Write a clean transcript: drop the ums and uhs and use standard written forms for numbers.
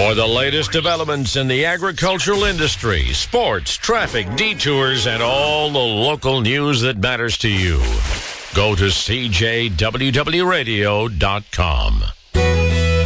For the latest developments in the agricultural industry, sports, traffic, detours, and all the local news that matters to you, go to CJWWRadio.com.